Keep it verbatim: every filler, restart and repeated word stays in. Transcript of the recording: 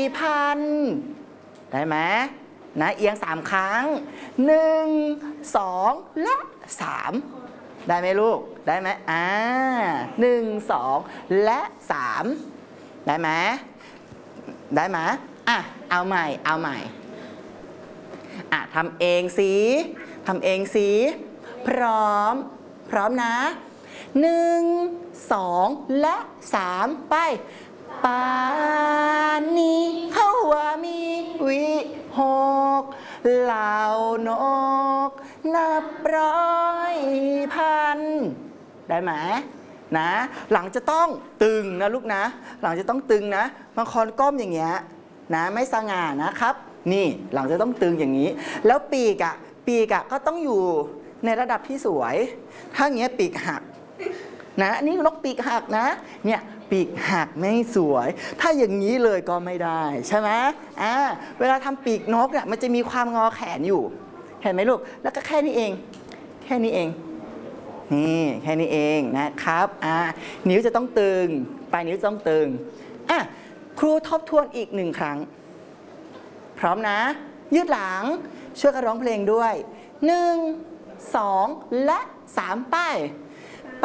พันได้ไหมนะเอียงสามครั้งหนึ่งสองและสามได้ไหมลูกได้ไหมอ่าหนึ่งสองและสามได้ไหมได้ไหมอ่ะเอาใหม่เอาใหม่อ่ะทำเองสิทำเองสิพร้อมพร้อมนะหนึ่งสองและสามไปปานีเขาว่ามีวิหกเหล่านกนับร้อยพันได้ไหมนะหลังจะต้องตึงนะลูกนะหลังจะต้องตึงนะบางคนก้มอย่างเงี้ยนะไม่สง่านะครับนี่หลังจะต้องตึงอย่างนี้แล้วปีกอะปีกอะก็ต้องอยู่ในระดับที่สวยถ้าอย่างเงี้ยปีกหักนะนี่นกปีกหักนะเนี่ยปีกหักไม่สวยถ้าอย่างนี้เลยก็ไม่ได้ใช่ไหมอ่าเวลาทำปีกนกเนี่ยมันจะมีความงอแขนอยู่เห็นไหมลูกแล้วก็แค่นี้เองแค่นี้เองนี่แค่นี้เองนะครับอ่านิ้วจะต้องตึงปลายนิ้วจะต้องตึงอ่ะครูทบทวนอีกหนึ่งครั้งพร้อมนะยืดหลังช่วยกันร้องเพลงด้วยหนึ่งสองและสามป้าย